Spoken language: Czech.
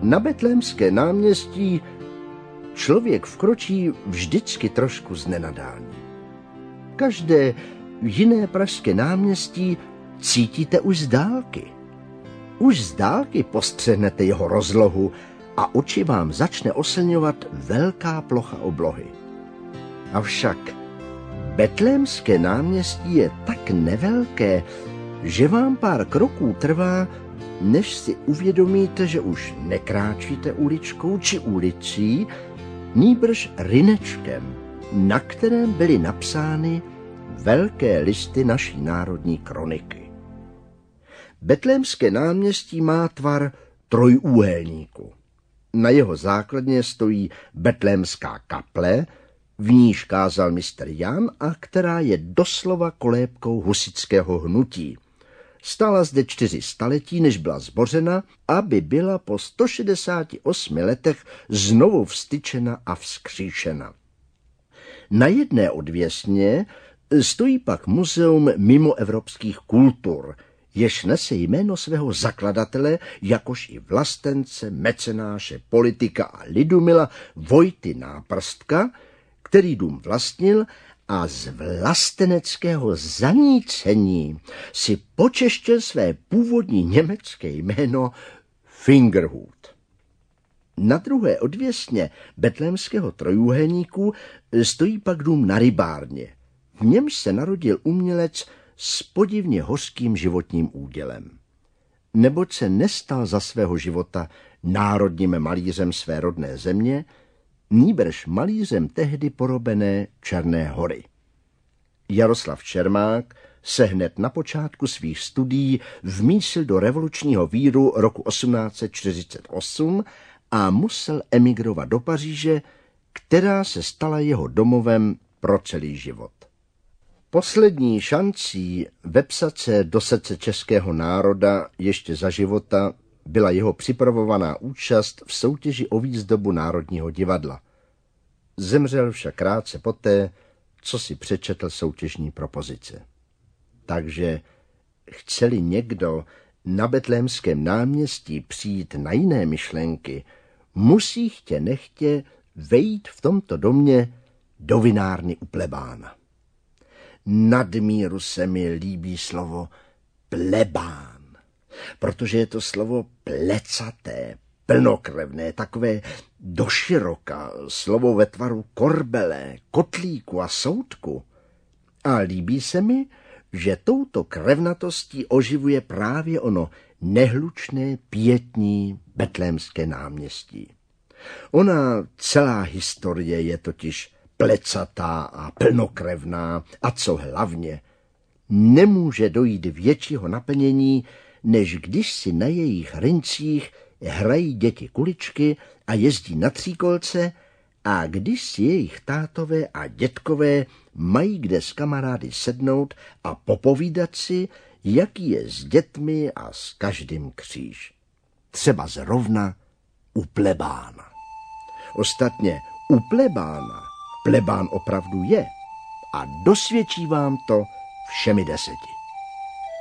Na Betlémské náměstí člověk vkročí vždycky trošku znenadání. Každé jiné pražské náměstí cítíte už z dálky. Už z dálky postřehnete jeho rozlohu a oči vám začne oslňovat velká plocha oblohy. Avšak Betlémské náměstí je tak nevelké, že vám pár kroků trvá, než si uvědomíte, že už nekráčíte uličkou či ulicí, nýbrž rynečkem, na kterém byly napsány velké listy naší národní kroniky. Betlémské náměstí má tvar trojúhelníku. Na jeho základně stojí Betlémská kaple, v níž kázal mistr Jan a která je doslova kolébkou husitského hnutí. Stála zde 4 staletí, než byla zbořena, aby byla po 168 letech znovu vztyčena a vzkříšena. Na jedné odvěsně stojí pak muzeum mimoevropských kultur, jež nese jméno svého zakladatele, jakož i vlastence, mecenáše, politika a lidumila Vojty Náprstka, který dům vlastnil a z vlasteneckého zanícení si počeštil své původní německé jméno Fingerhut. Na druhé odvěsně Betlémského trojúhelníku stojí pak dům na rybárně. V němž se narodil umělec s podivně hořkým životním údělem. Neboť se nestal za svého života národním malířem své rodné země, nýbrž malířem tehdy porobené Černé Hory. Jaroslav Čermák se hned na počátku svých studií vmísil do revolučního víru roku 1848 a musel emigrovat do Paříže, která se stala jeho domovem pro celý život. Poslední šancí vepsat se do srdce českého národa ještě za života byla jeho připravovaná účast v soutěži o výzdobu Národního divadla. Zemřel však krátce poté, co si přečetl soutěžní propozice. Takže chce-li někdo na Betlémském náměstí přijít na jiné myšlenky, musí chtě nechtě vejít v tomto domě do vinárny u plebána. Nadmíru se mi líbí slovo plebán, protože je to slovo plecaté, plnokrevné, takové doširoka, slovo ve tvaru korbele, kotlíku a soudku. A líbí se mi, že touto krevnatostí oživuje právě ono nehlučné pietní Betlémské náměstí. Ona celá historie je totiž plecatá a plnokrevná a co hlavně, nemůže dojít většího naplnění, než když si na jejich hrincích hrají děti kuličky a jezdí na tříkolce a když si jejich tátové a dětkové mají kde s kamarády sednout a popovídat si, jaký je s dětmi a s každým kříž. Třeba zrovna u plebána. Ostatně u plebána plebán opravdu je a dosvědčí vám to všemi 10.